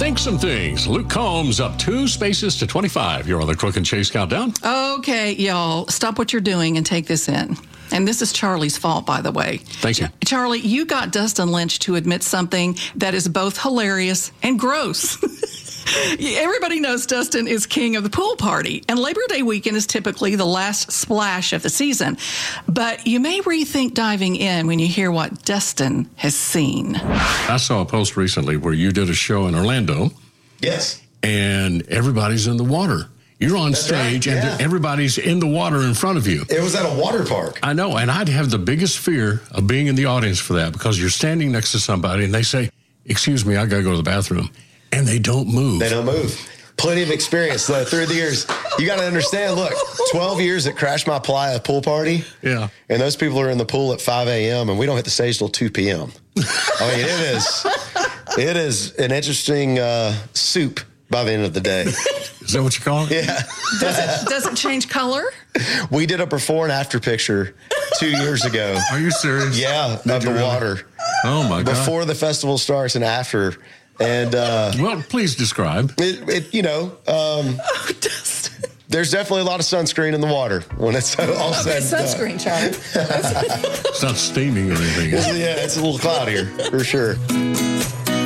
Think some things. Luke Combs up 2 spaces to 25. You're on the Crook and Chase Countdown. Okay, y'all, stop what you're doing and take this in. And this is Charlie's fault, by the way. Thank you. Charlie, you got Dustin Lynch to admit something that is both hilarious and gross. Everybody knows Dustin is king of the pool party, and Labor Day weekend is typically the last splash of the season. But you may rethink diving in when you hear what Dustin has seen. I saw a post recently where you did a show in Orlando. Yes. And everybody's in the water. You're on stage, right, and everybody's in the water in front of you. It was at a water park. I know, and I'd have the biggest fear of being in the audience for that, because you're standing next to somebody, and they say, "Excuse me, I got to go to the bathroom." And they don't move. They don't move. Plenty of experience through the years. You got to understand, look, 12 years at Crash My Playa pool party. Yeah. And those people are in the pool at 5 a.m. and we don't hit the stage till 2 p.m. I mean, it is an interesting soup by the end of the day. Is that what you call it? Yeah. Does it change color? We did a before and after picture 2 years ago. Are you serious? Yeah, of the water. Oh, my God. Before the festival starts and after. And well, please describe. There's definitely a lot of sunscreen in the water when it's all said. Sunscreen, Charlie. It's not steaming or anything. Yeah, it's a little cloudier for sure.